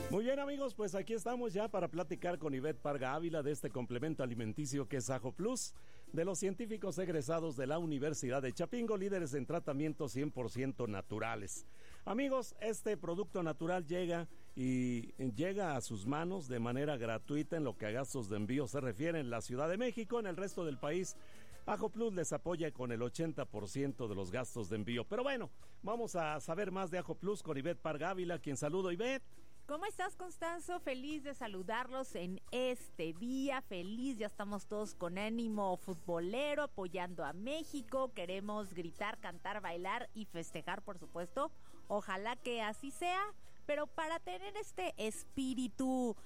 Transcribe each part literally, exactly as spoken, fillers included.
Muy bien, amigos, pues aquí estamos ya para platicar con Ivette Parga Ávila de este complemento alimenticio que es Ajo Plus, de los científicos egresados de la Universidad de Chapingo, líderes en tratamientos cien por ciento naturales. Amigos, este producto natural llega y llega a sus manos de manera gratuita en lo que a gastos de envío se refiere en la Ciudad de México. En el resto del país, Ajo Plus les apoya con el ochenta por ciento de los gastos de envío. Pero bueno, vamos a saber más de Ajo Plus con Ivette Parga Ávila, quien saludo. Ivette. ¿Cómo estás, Constanzo? Feliz de saludarlos en este día, feliz, ya estamos todos con ánimo futbolero, apoyando a México, queremos gritar, cantar, bailar y festejar, por supuesto, ojalá que así sea, pero para tener este espíritu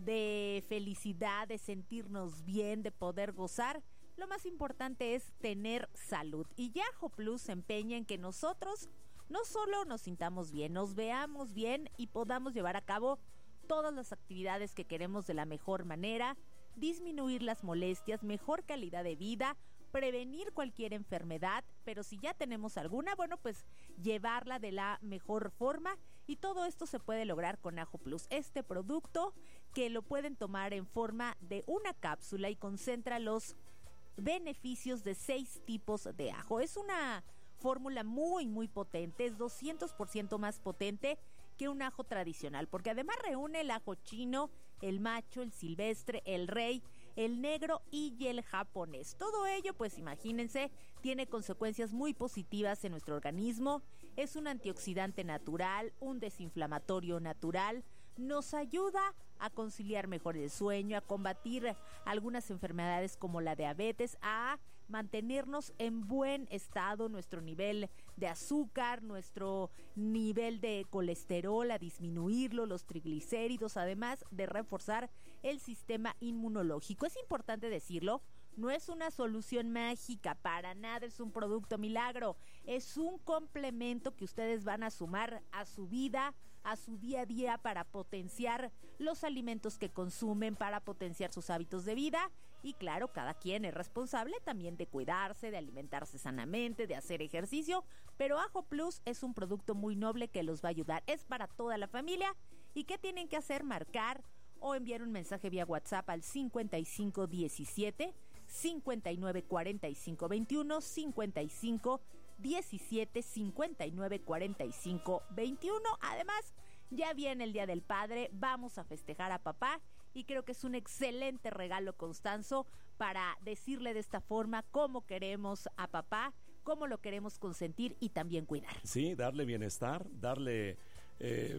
de felicidad, de sentirnos bien, de poder gozar, lo más importante es tener salud, y ya Ajo Plus se empeña en que nosotros no solo nos sintamos bien, nos veamos bien y podamos llevar a cabo todas las actividades que queremos de la mejor manera, disminuir las molestias, mejor calidad de vida, prevenir cualquier enfermedad, pero si ya tenemos alguna, bueno, pues llevarla de la mejor forma, y todo esto se puede lograr con Ajo Plus, este producto que lo pueden tomar en forma de una cápsula y concentra los beneficios de seis tipos de ajo. Es una fórmula muy muy potente, es doscientos por ciento más potente que un ajo tradicional, porque además reúne el ajo chino, el macho, el silvestre, el rey, el negro y el japonés. Todo ello, pues imagínense, tiene consecuencias muy positivas en nuestro organismo. Es un antioxidante natural, un desinflamatorio natural, nos ayuda a conciliar mejor el sueño, a combatir algunas enfermedades como la diabetes, a mantenernos en buen estado nuestro nivel de azúcar, nuestro nivel de colesterol, a disminuirlo, los triglicéridos, además de reforzar el sistema inmunológico. Es importante decirlo, no es una solución mágica, para nada es un producto milagro, es un complemento que ustedes van a sumar a su vida, a su día a día, para potenciar los alimentos que consumen, para potenciar sus hábitos de vida, y claro, cada quien es responsable también de cuidarse, de alimentarse sanamente, de hacer ejercicio, pero Ajo Plus es un producto muy noble que los va a ayudar, es para toda la familia. ¿Y qué tienen que hacer? Marcar o enviar un mensaje vía WhatsApp al cincuenta y cinco diecisiete cincuenta y nueve cuarenta y cinco veintiuno, cincuenta y cinco diecisiete cincuenta y nueve cuarenta y cinco veintiuno. Además, ya viene el Día del Padre, vamos a festejar a papá, y creo que es un excelente regalo, Constanzo, para decirle de esta forma cómo queremos a papá, cómo lo queremos consentir y también cuidar. Sí, darle bienestar, darle... Eh...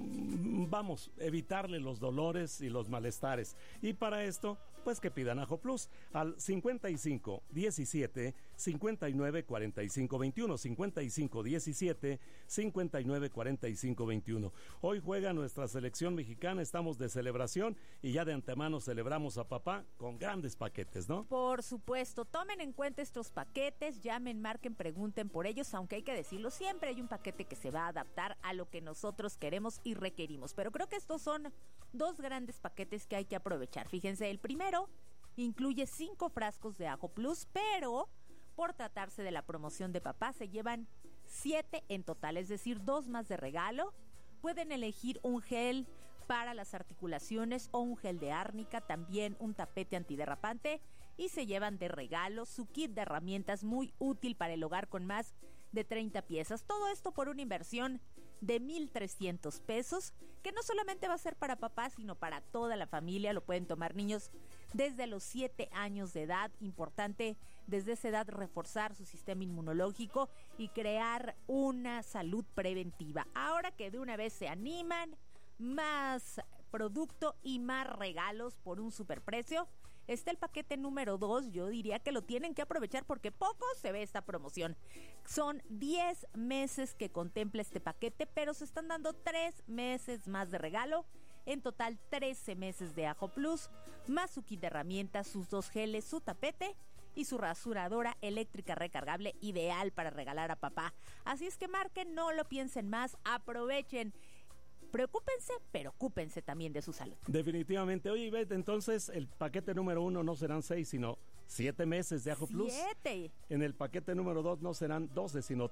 vamos, evitarle los dolores y los malestares, y para esto, pues que pidan Ajo Plus al cincuenta y cinco diecisiete cincuenta y nueve cuarenta y cinco veintiuno, cincuenta y cinco diecisiete cincuenta y nueve cuarenta y cinco veintiuno. Hoy juega nuestra selección mexicana, estamos de celebración y ya de antemano celebramos a papá con grandes paquetes, ¿no? Por supuesto, tomen en cuenta estos paquetes, llamen, marquen, pregunten por ellos, aunque hay que decirlo, siempre hay un paquete que se va a adaptar a lo que nosotros queremos y requerimos, pero creo que estos son dos grandes paquetes que hay que aprovechar. Fíjense, el primero incluye cinco frascos de Ajo Plus, pero por tratarse de la promoción de papá se llevan siete en total, es decir, dos más de regalo. Pueden elegir un gel para las articulaciones o un gel de árnica, también un tapete antiderrapante, y se llevan de regalo su kit de herramientas muy útil para el hogar con más de treinta piezas. Todo esto por una inversión de mil trescientos pesos, que no solamente va a ser para papá, sino para toda la familia. Lo pueden tomar niños desde los siete años de edad. Importante desde esa edad reforzar su sistema inmunológico y crear una salud preventiva. Ahora que de una vez se animan, más producto y más regalos por un superprecio, está el paquete número dos. Yo diría que lo tienen que aprovechar porque poco se ve esta promoción. Son diez meses que contempla este paquete, pero se están dando tres meses más de regalo. En total, trece meses de Ajo Plus, más su kit de herramientas, sus dos geles, su tapete y su rasuradora eléctrica recargable, ideal para regalar a papá. Así es que marquen, no lo piensen más, aprovechen. Preocúpense, pero ocúpense también de su salud. Definitivamente. Oye, Ivette, entonces el paquete número uno no serán seis, sino siete meses de Ajo Plus. Siete. En el paquete número dos no serán doce, sino